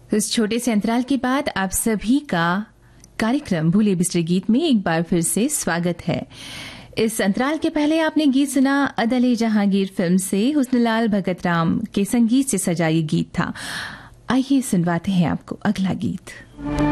इस छोटे से अंतराल के बाद आप सभी का कार्यक्रम भूले बिसरे गीत में एक बार फिर से स्वागत है। इस अंतराल के पहले आपने गीत सुना अदले जहांगीर फिल्म से हुस्नलाल भगत राम के संगीत से सजा ये गीत था। आइए सुनवाते हैं आपको अगला गीत।